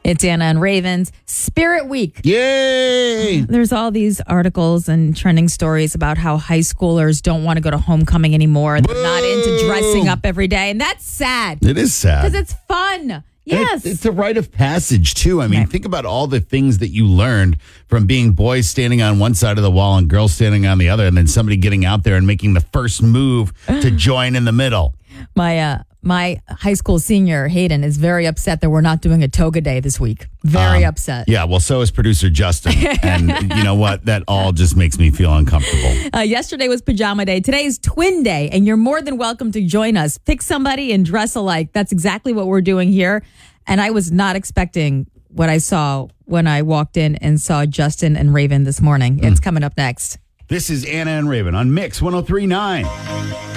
It's Anna and Raven's Spirit Week. Yay! There's all these articles and trending stories about how high schoolers don't want to go to homecoming anymore. They're not into dressing up every day. And that's sad. It is sad. Because it's fun. Yes. It's a rite of passage, too. I mean, think about all the things that you learned from being boys standing on one side of the wall and girls standing on the other, and then somebody getting out there and making the first move to join in the middle. My high school senior, Hayden, is very upset that we're not doing a toga day this week. Very upset. Yeah, well, so is producer Justin. And you know what? That all just makes me feel uncomfortable. Yesterday was pajama day. Today is twin day, and you're more than welcome to join us. Pick somebody and dress alike. That's exactly what we're doing here. And I was not expecting what I saw when I walked in and saw Justin and Raven this morning. It's coming up next. This is Anna and Raven on Mix 103.9.